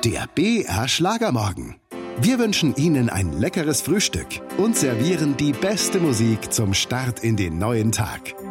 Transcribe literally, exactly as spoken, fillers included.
Der B R Schlagermorgen. Wir wünschen Ihnen ein leckeres Frühstück und servieren die beste Musik zum Start in den neuen Tag.